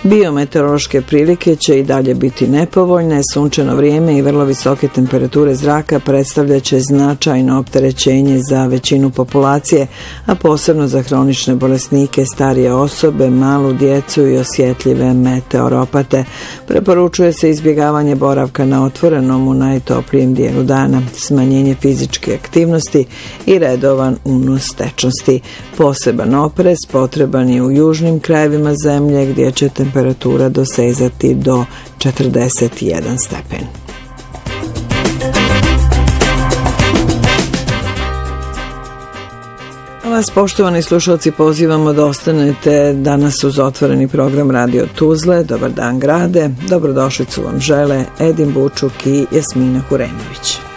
Biometeorološke prilike će i dalje biti nepovoljne, sunčano vrijeme i vrlo visoke temperature zraka predstavljaće značajno opterećenje za većinu populacije, a posebno za hronične bolesnike, starije osobe, malu djecu i osjetljive meteoropate. Preporučuje se izbjegavanje boravka na otvorenom u najtoplijem dijelu dana, smanjenje fizičke aktivnosti i redovan unos tečnosti. Poseban oprez potreban je u južnim krajevima zemlje gdje će temperatura dosezati do 41 stepen. Vas, poštovani slušalci, pozivamo da ostanete danas uz otvoreni program Radio Tuzle. Dobar dan grade, dobrodošlicu vam žele Edin Bučuk i Jasmina Hurenović.